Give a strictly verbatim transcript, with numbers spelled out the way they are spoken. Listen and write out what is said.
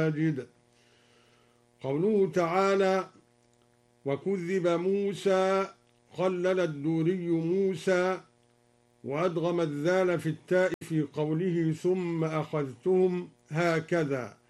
المساجد. قوله تعالى: وكذب موسى، خلل الدوري موسى، وأدغم الذال في التاء في قوله ثم أخذتهم هكذا،